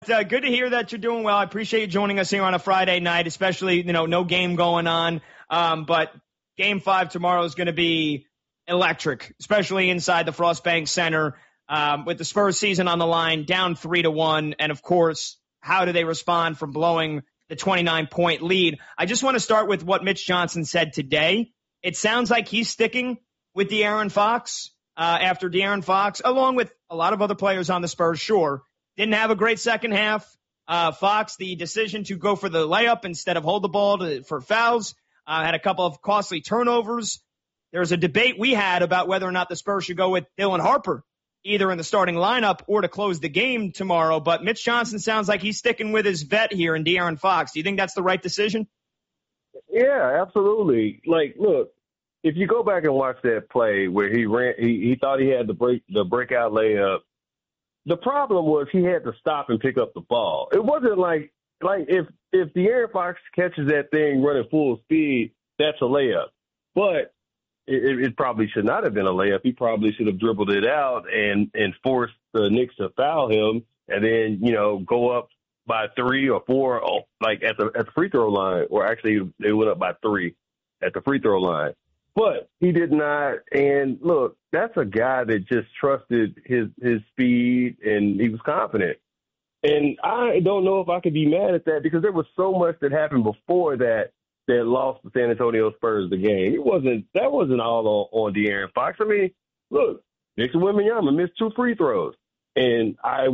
Good to hear that you're doing well. I appreciate you joining us here on a Friday night, especially, no game going on. But Game 5 tomorrow is going to be electric, especially inside the Frostbank Center with the Spurs season on the line, down 3-1. And, of course, how do they respond from blowing the 29-point lead? I just want to start with what Mitch Johnson said today. It sounds like he's sticking with De'Aaron Fox after De'Aaron Fox, along with a lot of other players on the Spurs, sure, didn't have a great second half. Fox, the decision to go for the layup instead of hold the ball for fouls, had a couple of costly turnovers. There's a debate we had about whether or not the Spurs should go with Dylan Harper, either in the starting lineup or to close the game tomorrow. But Mitch Johnson sounds like he's sticking with his vet here in De'Aaron Fox. Do you think that's the right decision? Yeah, absolutely. Look, if you go back and watch that play where he thought he had the breakout layup. The problem was he had to stop and pick up the ball. It wasn't like if De'Aaron Fox catches that thing running full speed, that's a layup. But it probably should not have been a layup. He probably should have dribbled it out and forced the Knicks to foul him and then, go up by 3 or 4, at the free throw line. Or actually, they went up by 3 at the free throw line. But he did not. And look, that's a guy that just trusted his speed and he was confident. And I don't know if I could be mad at that because there was so much that happened before that lost the San Antonio Spurs the game. That wasn't all on De'Aaron Fox. I mean, look, Victor Wembanyama missed 2 free throws. And I'd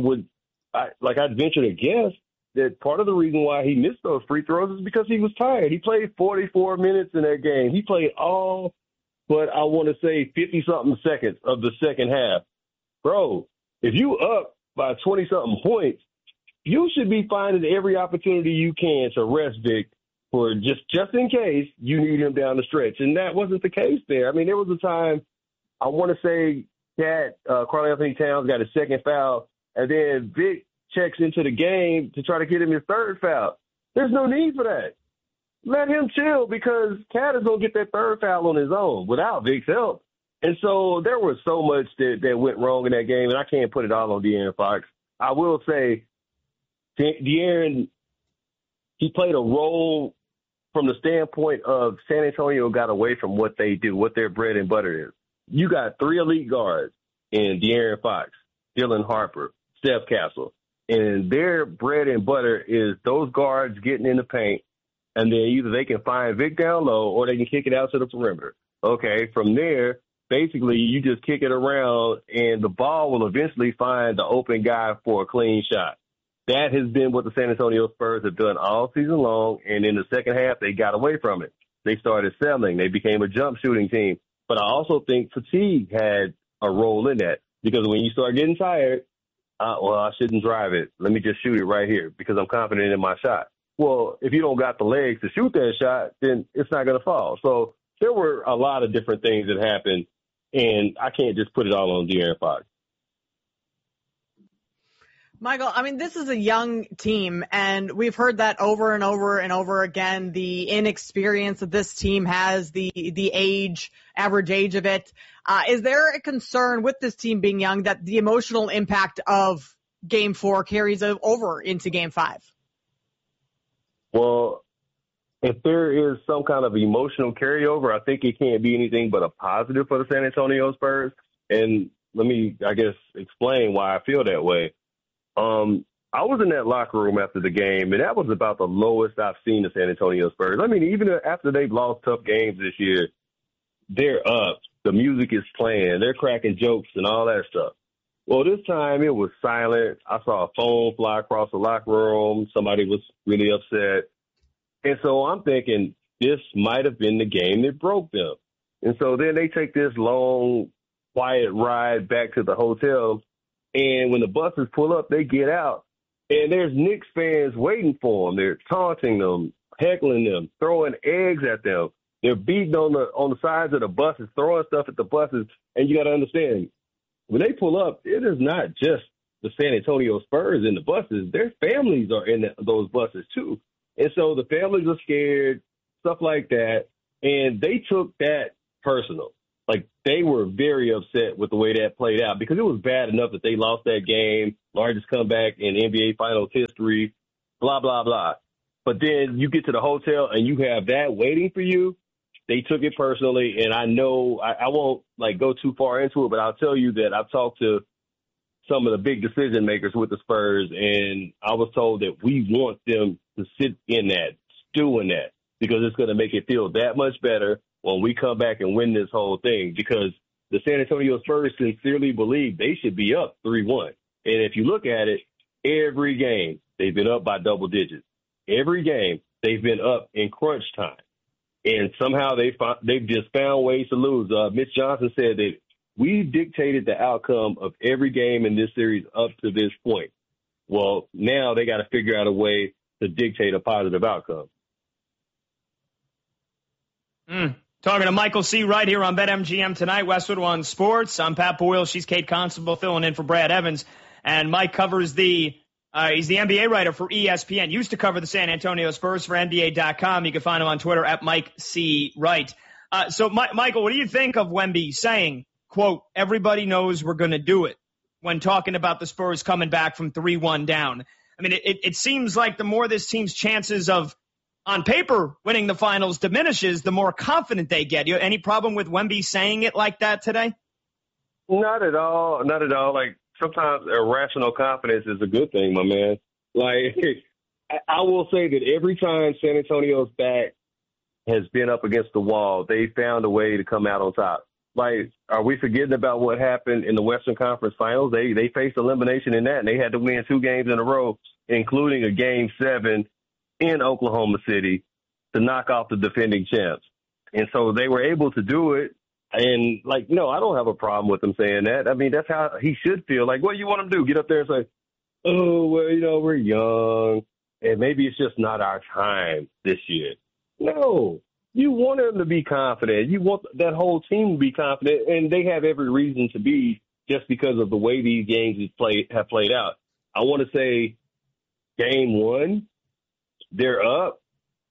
venture to guess that part of the reason why he missed those free throws is because he was tired. He played 44 minutes in that game. He played all but I want to say 50-something seconds of the second half. Bro, if you up by 20-something points, you should be finding every opportunity you can to rest Vic for just in case you need him down the stretch. And that wasn't the case there. I mean, there was a time, I want to say, Karl-Anthony Towns got his second foul, and then Vic checks into the game to try to get him his third foul. There's no need for that. Let him chill because Cat is going to get that third foul on his own without Vic's help. And so there was so much that went wrong in that game, and I can't put it all on De'Aaron Fox. I will say De'Aaron, he played a role from the standpoint of San Antonio got away from what they do, what their bread and butter is. You got 3 elite guards in De'Aaron Fox, Dylan Harper, Steph Castle. And their bread and butter is those guards getting in the paint, and then either they can find Vic down low or they can kick it out to the perimeter. Okay, from there, basically you just kick it around, and the ball will eventually find the open guy for a clean shot. That has been what the San Antonio Spurs have done all season long, and in the second half, they got away from it. They started selling. They became a jump shooting team. But I also think fatigue had a role in that because when you start getting tired, I shouldn't drive it. Let me just shoot it right here because I'm confident in my shot. Well, if you don't got the legs to shoot that shot, then it's not going to fall. So there were a lot of different things that happened, and I can't just put it all on De'Aaron Fox. Michael, I mean, this is a young team, and we've heard that over and over and over again, the inexperience that this team has, the average age of it. Is there a concern with this team being young that the emotional impact of Game 4 carries over into Game 5? Well, if there is some kind of emotional carryover, I think it can't be anything but a positive for the San Antonio Spurs. And let me, explain why I feel that way. I was in that locker room after the game, and that was about the lowest I've seen the San Antonio Spurs. I mean, even after they've lost tough games this year, they're up. The music is playing. They're cracking jokes and all that stuff. Well, this time it was silent. I saw a phone fly across the locker room. Somebody was really upset. And so I'm thinking this might have been the game that broke them. And so then they take this long, quiet ride back to the hotel. And when the buses pull up, they get out. And there's Knicks fans waiting for them. They're taunting them, heckling them, throwing eggs at them. They're beating on the sides of the buses, throwing stuff at the buses. And you got to understand, when they pull up, it is not just the San Antonio Spurs in the buses. Their families are in those buses, too. And so the families are scared, stuff like that. And they took that personal. Like, they were very upset with the way that played out because it was bad enough that they lost that game, largest comeback in NBA Finals history, blah, blah, blah. But then you get to the hotel and you have that waiting for you. They took it personally, and I know I won't, like, go too far into it, but I'll tell you that I've talked to some of the big decision makers with the Spurs, and I was told that we want them to sit in that, stew in that, because it's going to make it feel that much better when we come back and win this whole thing, because the San Antonio Spurs sincerely believe they should be up 3-1. And if you look at it, every game they've been up by double digits. Every game they've been up in crunch time. And somehow they've just found ways to lose. Mitch Johnson said that we dictated the outcome of every game in this series up to this point. Well, now they got to figure out a way to dictate a positive outcome. Talking to Michael C. right here on BetMGM tonight, Westwood One Sports. I'm Pat Boyle. She's Kate Constable filling in for Brad Evans. And Mike covers he's the NBA writer for ESPN. Used to cover the San Antonio Spurs for NBA.com. You can find him on Twitter at Mike C. Wright. So, Michael, what do you think of Wemby saying, quote, everybody knows we're going to do it, when talking about the Spurs coming back from 3-1 down? I mean, it seems like the more this team's chances of, on paper, winning the finals diminishes, the more confident they get. Any problem with Wemby saying it like that today? Not at all. Not at all. Like, sometimes irrational confidence is a good thing, my man. Like, I will say that every time San Antonio's back has been up against the wall, they found a way to come out on top. Like, are we forgetting about what happened in the Western Conference Finals? They faced elimination in that, and they had to win 2 games in a row, including a Game 7 in Oklahoma City to knock off the defending champs. And so they were able to do it. And, like, no, I don't have a problem with him saying that. I mean, that's how he should feel. Like, what do you want him to do? Get up there and say, oh, well, you know, we're young, and maybe it's just not our time this year. No, you want him to be confident. You want that whole team to be confident, and they have every reason to be just because of the way these games have played out. I want to say Game 1, they're up,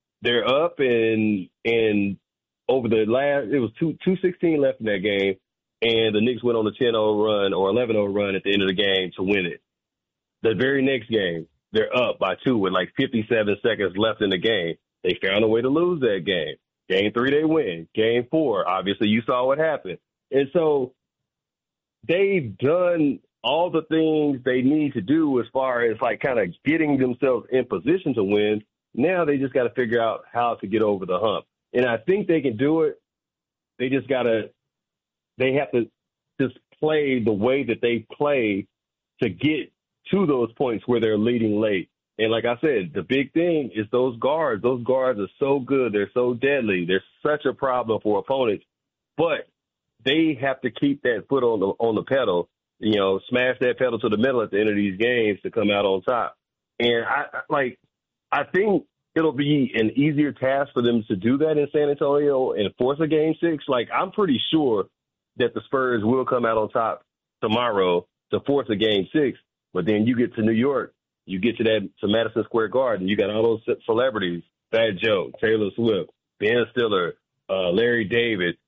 and over the last, it was 2:16 left in that game, and the Knicks went on a 10-0 run or 11-0 run at the end of the game to win it. The very next game, they're up by 2 with like 57 seconds left in the game. They found a way to lose that game. Game 3, they win. Game 4, obviously you saw what happened. And so they've done all the things they need to do as far as like kind of getting themselves in position to win. Now they just got to figure out how to get over the hump. And I think they can do it. They have to just play the way that they play to get to those points where they're leading late. And like I said, the big thing is those guards. Those guards are so good. They're so deadly. They're such a problem for opponents. But they have to keep that foot on the pedal, you know, smash that pedal to the metal at the end of these games to come out on top. And I think it'll be an easier task for them to do that in San Antonio and force a Game 6. Like, I'm pretty sure that the Spurs will come out on top tomorrow to force a Game 6. But then you get to New York, you get to Madison Square Garden, you got all those celebrities, Fat Joe, Taylor Swift, Ben Stiller, Larry David.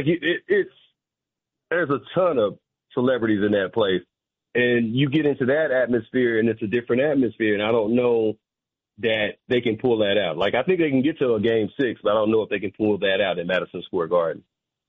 There's a ton of celebrities in that place. And you get into that atmosphere, and it's a different atmosphere, and I don't know that they can pull that out. Like, I think they can get to a Game 6, but I don't know if they can pull that out in Madison Square Garden.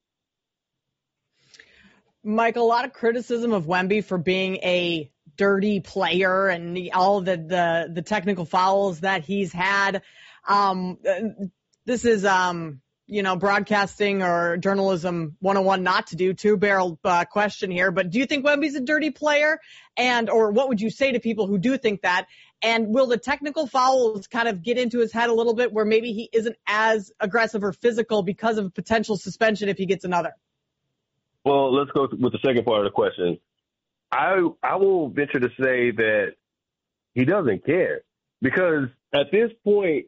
Michael, a lot of criticism of Wemby for being a dirty player and all the technical fouls that he's had. This is, broadcasting or journalism 101 not to do, two-barrel question here. But do you think Wemby's a dirty player? Or what would you say to people who do think that? And will the technical fouls kind of get into his head a little bit where maybe he isn't as aggressive or physical because of potential suspension if he gets another? Well, let's go with the second part of the question. I will venture to say that he doesn't care, because at this point,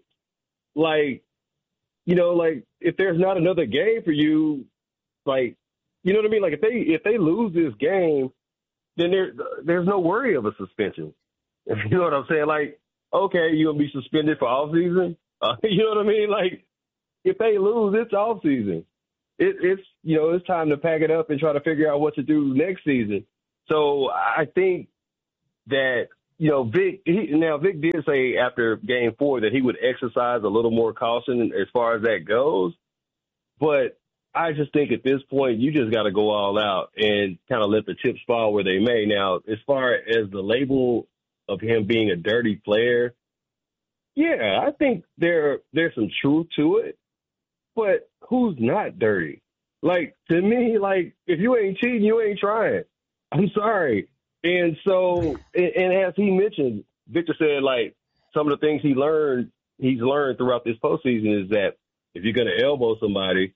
if there's not another game for you, you know what I mean? Like, if they lose this game, then there's no worry of a suspension. You know what I'm saying? Like, okay, you'll be suspended for off season. You know what I mean? Like, if they lose, it's off season. it's time to pack it up and try to figure out what to do next season. So I think that, Vic did say after Game 4 that he would exercise a little more caution as far as that goes. But I just think at this point, you just got to go all out and kind of let the chips fall where they may. Now, as far as the label of him being a dirty player, yeah, I think there's some truth to it. But who's not dirty? Like, to me, like, if you ain't cheating, you ain't trying. I'm sorry. And so, and as he mentioned, Victor said, like, some of the things he's learned throughout this postseason is that if you're going to elbow somebody,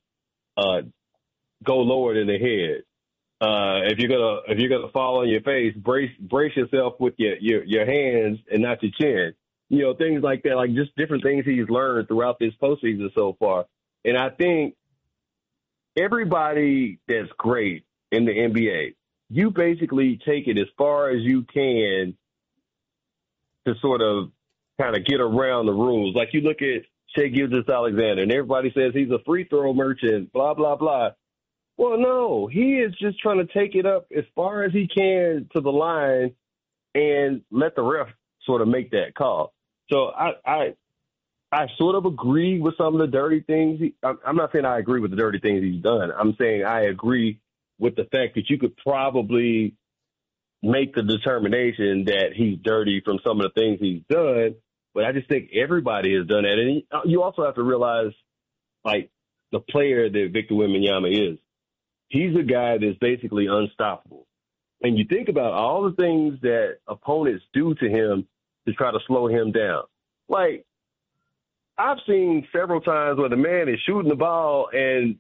go lower than the head. If you're gonna fall on your face, brace yourself with your hands and not your chin. Things like that, like just different things he's learned throughout this postseason so far. And I think everybody that's great in the NBA, you basically take it as far as you can to sort of kind of get around the rules. Like you look at Shai Gilgeous-Alexander, and everybody says he's a free throw merchant, blah, blah, blah. Well, no, he is just trying to take it up as far as he can to the line and let the ref sort of make that call. So I sort of agree with some of the dirty things. I'm not saying I agree with the dirty things he's done. I'm saying I agree with the fact that you could probably make the determination that he's dirty from some of the things he's done. But I just think everybody has done that. And you also have to realize, like, the player that Victor Wembanyama is. He's a guy that's basically unstoppable. And you think about all the things that opponents do to him to try to slow him down. Like, I've seen several times where the man is shooting the ball and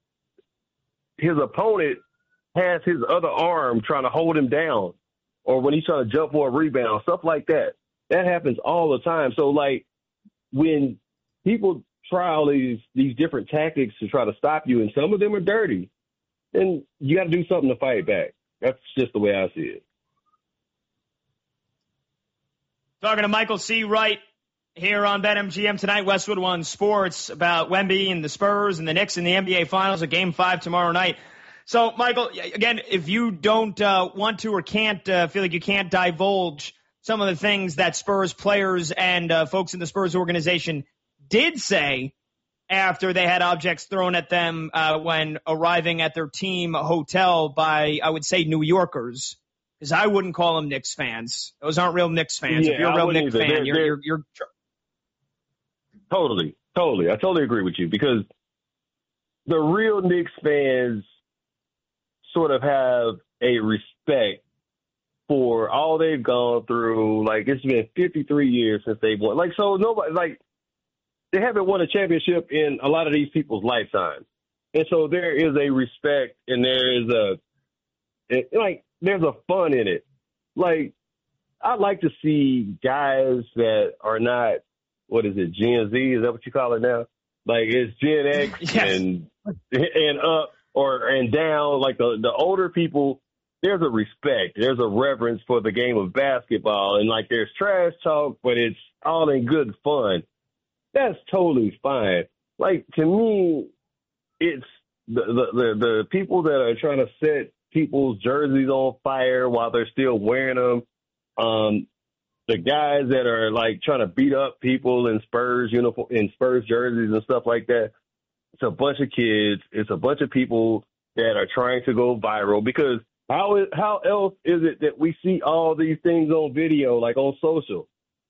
his opponent has his other arm trying to hold him down, or when he's trying to jump for a rebound, stuff like that. That happens all the time. So, like, when people try all these different tactics to try to stop you, and some of them are dirty, then you got to do something to fight back. That's just the way I see it. Talking to Michael C. Wright here on BetMGM tonight, Westwood One Sports, about Wemby and the Spurs and the Knicks in the NBA Finals at Game 5 tomorrow night. So, Michael, again, if you don't want to or can't feel like you can't divulge some of the things that Spurs players and folks in the Spurs organization did say after they had objects thrown at them when arriving at their team hotel by, I would say, New Yorkers, because I wouldn't call them Knicks fans. Those aren't real Knicks fans. Yeah, if you're a real Knicks fan, you're Totally. I totally agree with you, because the real Knicks fans sort of have a respect for all they've gone through. Like, it's been 53 years since they've won. Like, so nobody, like, they haven't won a championship in a lot of these people's lifetime. And so there is a respect, and there's a fun in it. Like, I like to see guys that are not, what is it, Gen Z? Is that what you call it now? Like, it's Gen X yes. and up and down. Like, the older people, there's a respect. There's a reverence for the game of basketball. And, like, there's trash talk, but it's all in good fun. That's totally fine. Like, to me, it's the people that are trying to set people's jerseys on fire while they're still wearing them. The guys that are, like, trying to beat up people in Spurs jerseys and stuff like that. It's a bunch of kids. It's a bunch of people that are trying to go viral, because how else is it that we see all these things on video, like on social?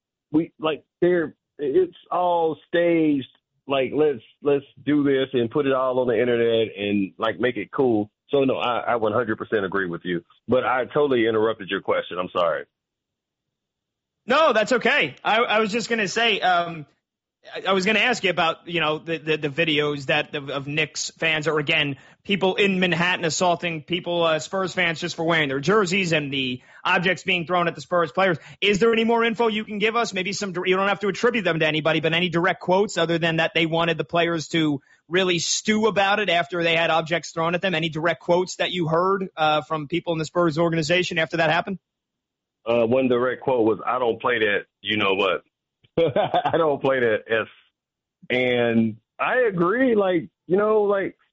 It's all staged. Like, let's do this and put it all on the internet and, like, make it cool. So, no, I 100% agree with you. But I totally interrupted your question. I'm sorry. No, that's okay. I was just going to say, I was going to ask you about, the videos of Knicks fans, or, again, people in Manhattan assaulting people, Spurs fans, just for wearing their jerseys, and the objects being thrown at the Spurs players. Is there any more info you can give us? Maybe you don't have to attribute them to anybody, but any direct quotes other than that they wanted the players to really stew about it after they had objects thrown at them? Any direct quotes that you heard from people in the Spurs organization after that happened? One direct quote was, "I don't play that, you know what?" I don't play that S. And I agree, like,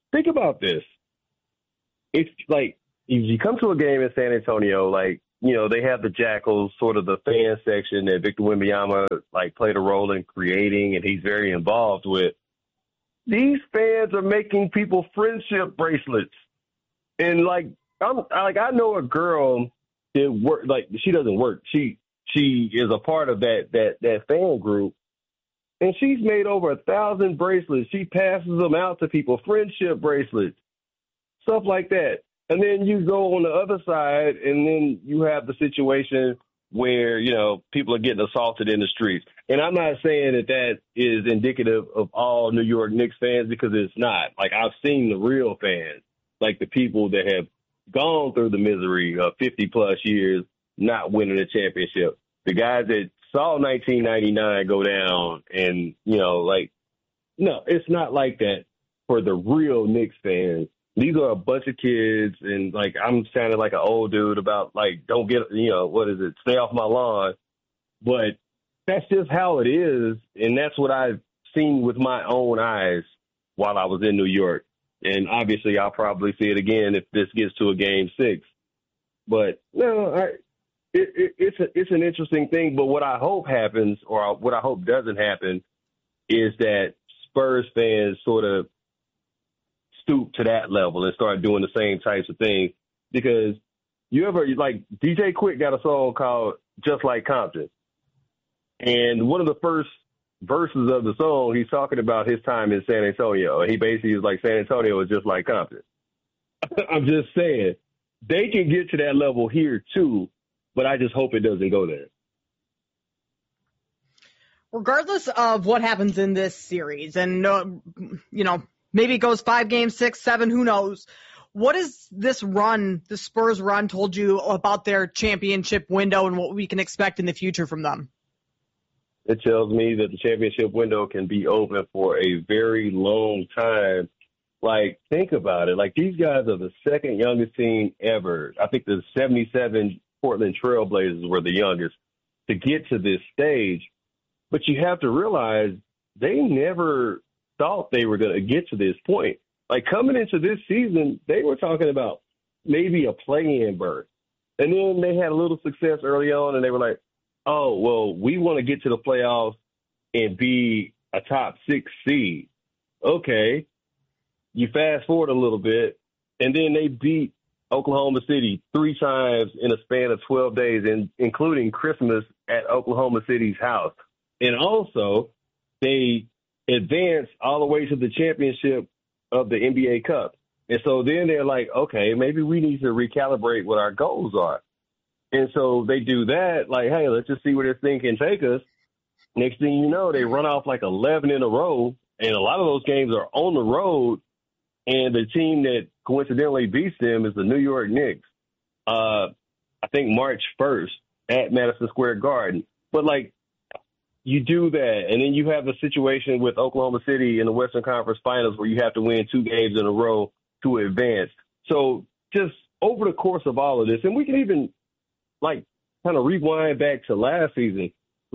think about this. It's like if you come to a game in San Antonio, like, you know, they have the Jackals, sort of the fan section that Victor Wembanyama like played a role in creating, and he's very involved with. These fans are making people friendship bracelets, and I know a girl that work, like, she doesn't work. She is a part of that fan group, and she's made over 1,000 bracelets. She passes them out to people, friendship bracelets, stuff like that. And then you go on the other side, and then you have the situation where, you know, people are getting assaulted in the streets. And I'm not saying that is indicative of all New York Knicks fans, because it's not. Like, I've seen the real fans, like the people that have gone through the misery of 50-plus years not winning a championship. The guys that saw 1999 go down and, you know, like, no, it's not like that for the real Knicks fans. These are a bunch of kids, and, like, I'm sounding like an old dude about, like, don't get, you know, what is it, stay off my lawn. But that's just how it is, and that's what I've seen with my own eyes while I was in New York. And obviously I'll probably see it again if this gets to a Game 6. But, no, it's an interesting thing. But what I hope happens, or what I hope doesn't happen, is that Spurs fans sort of stoop to that level and start doing the same types of things. Because you ever, like, DJ Quick got a song called Just Like Compton. And one of the first verses of the song, he's talking about his time in San Antonio. And he basically is like, San Antonio is just like Compton. I'm just saying, they can get to that level here too, but I just hope it doesn't go there. Regardless of what happens in this series, and, you know, maybe it goes 5 games, 6, 7, who knows? What is this run, the Spurs run, told you about their championship window and what we can expect in the future from them? It tells me that the championship window can be open for a very long time. Like, think about it. Like, these guys are the second youngest team ever. I think the 77 Portland Trailblazers were the youngest to get to this stage. But you have to realize they never thought they were going to get to this point. Like, coming into this season, they were talking about maybe a play-in berth. And then they had a little success early on, and they were like, oh, well, we want to get to the playoffs and be a top 6 seed. Okay. You fast forward a little bit, and then they beat Oklahoma City 3 times in a span of 12 days, including Christmas at Oklahoma City's house. And also, they advanced all the way to the championship of the NBA Cup. And so then they're like, okay, maybe we need to recalibrate what our goals are. And so they do that, like, hey, let's just see where this thing can take us. Next thing you know, they run off like 11 in a row, and a lot of those games are on the road, and the team that coincidentally beats them is the New York Knicks, I think March 1st at Madison Square Garden. But, like, you do that, and then you have a situation with Oklahoma City in the Western Conference Finals where you have to win 2 games in a row to advance. So just over the course of all of this, and we can even, like, kind of rewind back to last season,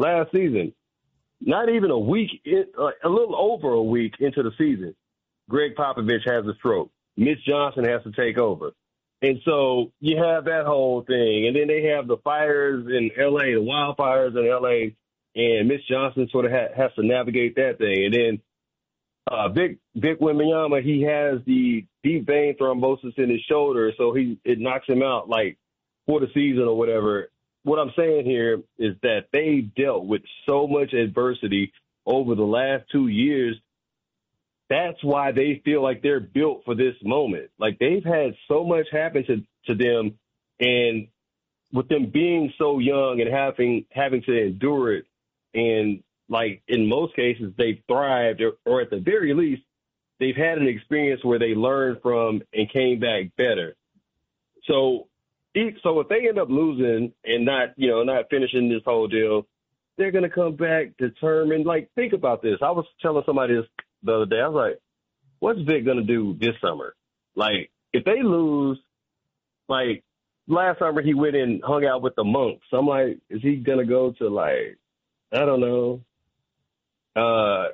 not even a week, a little over a week into the season, Greg Popovich has a stroke. Mitch Johnson has to take over. And so you have that whole thing. And then they have the fires in L.A., the wildfires in L.A., and Mitch Johnson sort of has to navigate that thing. And then Vic Wembanyama, he has the deep vein thrombosis in his shoulder, so it knocks him out, like, for the season or whatever. What I'm saying here is that they dealt with so much adversity over the last 2 years. That's why they feel like they're built for this moment. Like, they've had so much happen to them, and with them being so young and having to endure it, and, like, in most cases, they've thrived, or at the very least, they've had an experience where they learned from and came back better. So if they end up losing and not finishing this whole deal, they're going to come back determined. Like, think about this. I was telling somebody this the other day. I was like, what's Vic going to do this summer? Like, if they lose, like, last summer he went and hung out with the monks. I'm like, is he going to go to, like, I don't know,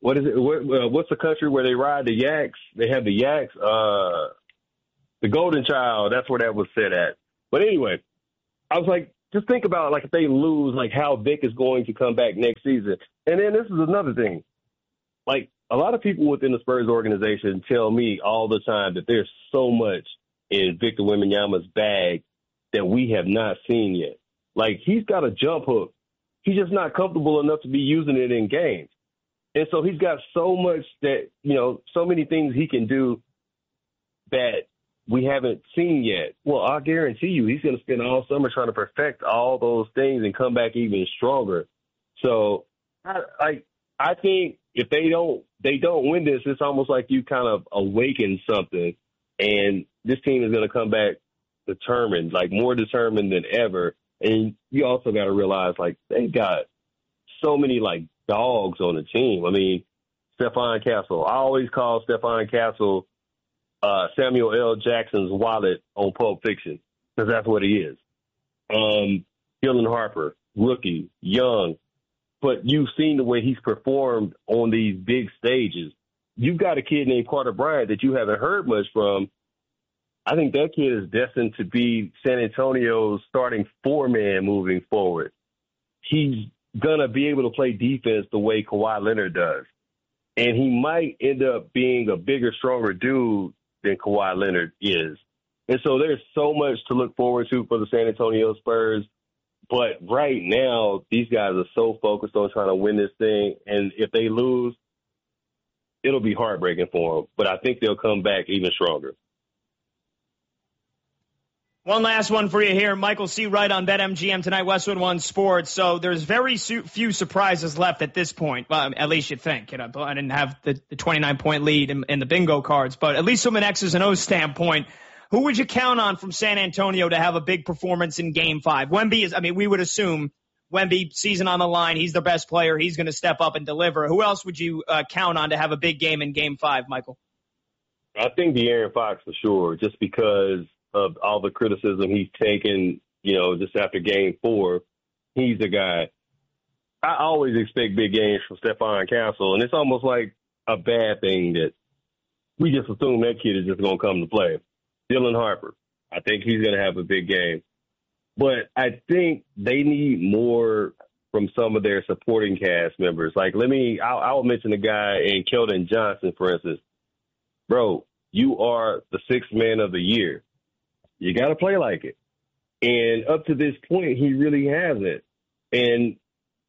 what is it? What's the country where they ride the yaks? They have the yaks. The Golden Child. That's where that was set at. But anyway, I was like, just think about like if they lose, like how Vic is going to come back next season. And then this is another thing. Like a lot of people within the Spurs organization tell me all the time that there's so much in Victor Wembanyama's bag that we have not seen yet. Like he's got a jump hook. He's just not comfortable enough to be using it in games. And so he's got so much that, so many things he can do that we haven't seen yet. Well, I guarantee you he's going to spend all summer trying to perfect all those things and come back even stronger. So I think if they don't win this, it's almost like you kind of awaken something, and this team is going to come back determined, like more determined than ever. And you also got to realize, like, they got so many, like, dogs on the team. I mean, Stephon Castle. I always call Stephon Castle Samuel L. Jackson's wallet on Pulp Fiction, because that's what he is. Dylan Harper, rookie, young, but you've seen the way he's performed on these big stages. You've got a kid named Carter Bryant that you haven't heard much from. I think that kid is destined to be San Antonio's starting four-man moving forward. He's going to be able to play defense the way Kawhi Leonard does. And he might end up being a bigger, stronger dude than Kawhi Leonard is. And so there's so much to look forward to for the San Antonio Spurs. But right now, these guys are so focused on trying to win this thing. And if they lose, it'll be heartbreaking for them. But I think they'll come back even stronger. One last one for you here. Michael C. Wright on BetMGM tonight, Westwood One Sports. So there's very few surprises left at this point. Well, at least you think. I didn't have the 29-point lead in the bingo cards. But at least from an X's and O's standpoint, who would you count on from San Antonio to have a big performance in Game 5? Wemby is, we would assume Wemby, season on the line, he's the best player. He's going to step up and deliver. Who else would you count on to have a big game in Game 5, Michael? I think De'Aaron Fox for sure, just because of all the criticism he's taken, just after Game 4. He's the guy. I always expect big games from Stephon Castle, and it's almost like a bad thing that we just assume that kid is just going to come to play. Dylan Harper, I think he's going to have a big game. But I think they need more from some of their supporting cast members. Like, I'll mention a guy in Keldon Johnson, for instance. Bro, you are the sixth man of the year. You got to play like it. And up to this point, he really hasn't. And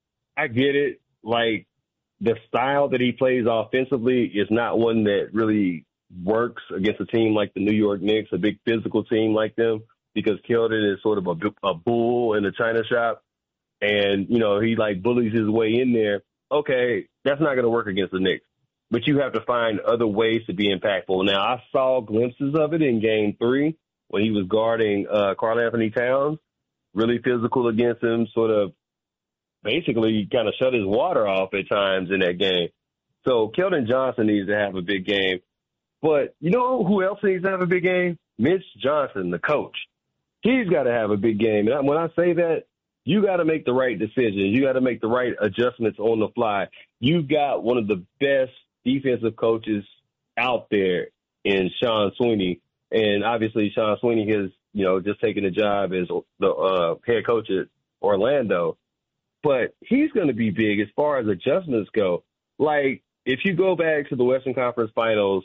I get it. Like, the style that he plays offensively is not one that really works against a team like the New York Knicks, a big physical team like them, because Keldon is sort of a bull in the china shop. And, he, like, bullies his way in there. Okay, that's not going to work against the Knicks. But you have to find other ways to be impactful. Now, I saw glimpses of it in Game 3. When he was guarding Karl Anthony Towns, really physical against him, sort of basically kind of shut his water off at times in that game. So Keldon Johnson needs to have a big game. But you know who else needs to have a big game? Mitch Johnson, the coach. He's got to have a big game. And when I say that, you got to make the right decisions. You got to make the right adjustments on the fly. You've got one of the best defensive coaches out there in Sean Sweeney. And obviously, Sean Sweeney has, just taken a job as the head coach at Orlando. But he's going to be big as far as adjustments go. Like, if you go back to the Western Conference Finals,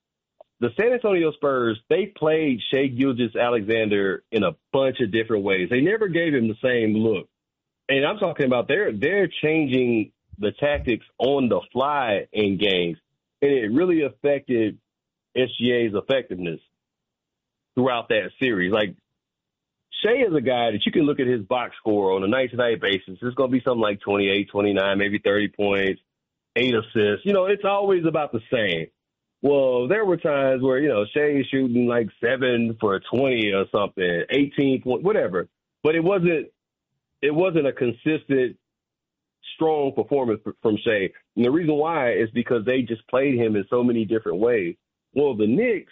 the San Antonio Spurs, they played Shai Gilgeous-Alexander in a bunch of different ways. They never gave him the same look. And I'm talking about they're changing the tactics on the fly in games. And it really affected SGA's effectiveness throughout that series. Like, Shai is a guy that you can look at his box score on a night-to-night basis. It's going to be something like 28, 29, maybe 30 points, 8 assists. It's always about the same. Well, there were times where, Shai is shooting like 7 for 20 or something, 18 points, whatever. But it wasn't a consistent, strong performance from Shai. And the reason why is because they just played him in so many different ways. Well, the Knicks,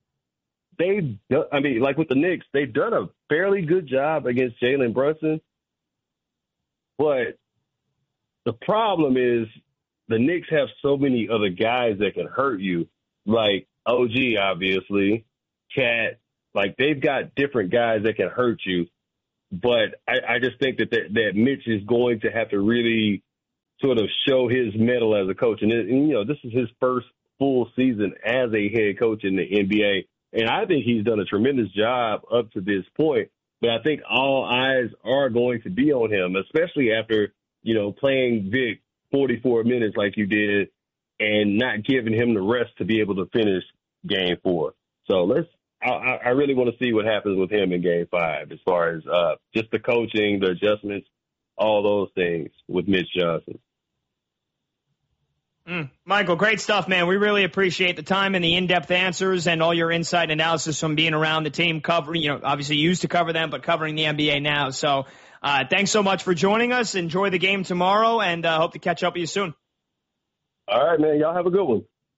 with the Knicks, they've done a fairly good job against Jalen Brunson. But the problem is the Knicks have so many other guys that can hurt you, like OG, obviously, Cat. Like, they've got different guys that can hurt you. But I just think that Mitch is going to have to really sort of show his mettle as a coach. And this is his first full season as a head coach in the NBA. And I think he's done a tremendous job up to this point. But I think all eyes are going to be on him, especially after, playing Vic 44 minutes like you did and not giving him the rest to be able to finish Game 4. So I really want to see what happens with him in Game 5 as far as just the coaching, the adjustments, all those things with Mitch Johnson. Michael, great stuff, man. We really appreciate the time and the in-depth answers and all your insight and analysis from being around the team, covering, obviously you used to cover them, but covering the NBA now. So thanks so much for joining us. Enjoy the game tomorrow, and hope to catch up with you soon. All right, man. Y'all have a good one.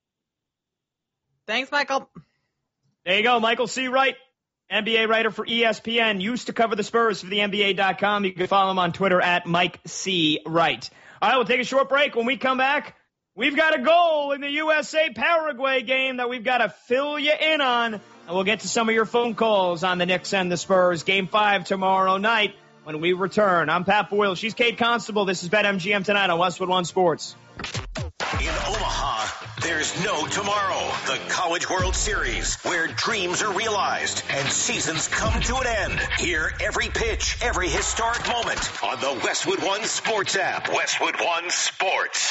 Thanks, Michael. There you go, Michael C. Wright, NBA writer for ESPN, used to cover the Spurs for the NBA.com. You can follow him on Twitter at Mike C. Wright. All right, we'll take a short break. When we come back, we've got a goal in the USA-Paraguay game that we've got to fill you in on. And we'll get to some of your phone calls on the Knicks and the Spurs. Game 5 tomorrow night when we return. I'm Pat Boyle. She's Kate Constable. This is BetMGM tonight on Westwood One Sports. In Omaha, there's no tomorrow. The College World Series, where dreams are realized and seasons come to an end. Hear every pitch, every historic moment on the Westwood One Sports app. Westwood One Sports.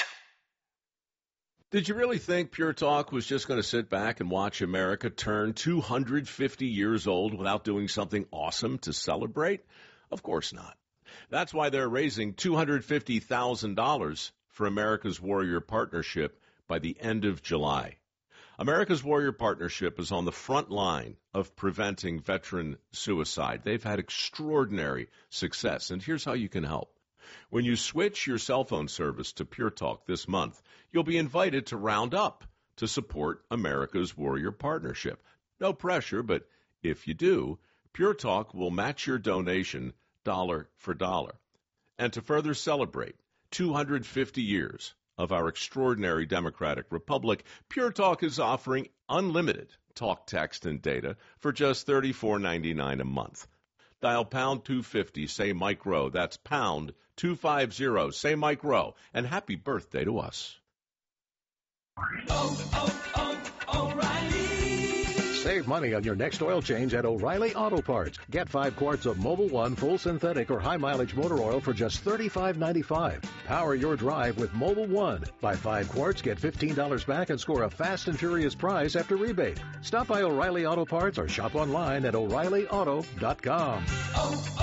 Did you really think Pure Talk was just going to sit back and watch America turn 250 years old without doing something awesome to celebrate? Of course not. That's why they're raising $250,000 for America's Warrior Partnership by the end of July. America's Warrior Partnership is on the front line of preventing veteran suicide. They've had extraordinary success, and here's how you can help. When you switch your cell phone service to Pure Talk this month, you'll be invited to round up to support America's Warrior Partnership. No pressure, but if you do, Pure Talk will match your donation dollar for dollar. And to further celebrate 250 years of our extraordinary democratic republic, Pure Talk is offering unlimited talk, text, and data for just $34.99 a month. Dial pound 250, say Mike Rowe. That's pound 250, say Mike Rowe. And happy birthday to us. O'Reilly. Save money on your next oil change at O'Reilly Auto Parts. Get 5 quarts of Mobil 1 full synthetic or high mileage motor oil for just $35.95. Power your drive with Mobil 1. Buy 5 quarts, get $15 back, and score a fast and furious prize after rebate. Stop by O'Reilly Auto Parts or shop online at O'ReillyAuto.com.